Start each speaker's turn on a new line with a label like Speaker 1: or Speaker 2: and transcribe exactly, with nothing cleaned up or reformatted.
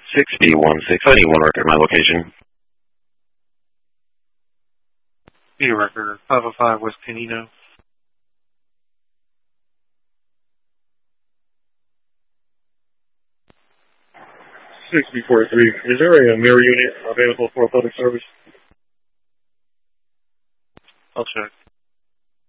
Speaker 1: six B one six. I need one record, my location.
Speaker 2: B record, five oh five West Canino.
Speaker 3: six B forty-three. Is there a mirror unit available for public service?
Speaker 2: I'll check.